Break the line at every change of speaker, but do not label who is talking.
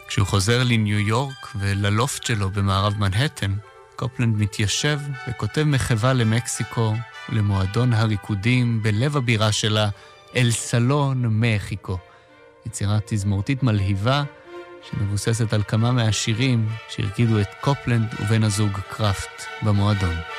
כשהוא חוזר לניו יורק וללופט שלו במערב מנהטן, קופלנד מתיישב וכותב מחווה למקסיקו ולמועדון הריקודים בלב הבירה שלה, אל סלון מקסיקו. יצירה תזמורתית מלהיבה שמבוססת על כמה מהשירים שהרקידו את קופלנד ובן הזוג קראפט במועדון.